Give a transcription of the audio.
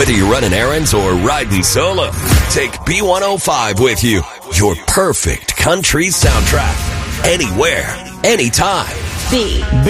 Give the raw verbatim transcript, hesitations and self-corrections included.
Whether you're running errands or riding solo, take B one oh five with you. Your perfect country soundtrack. Anywhere, anytime. B.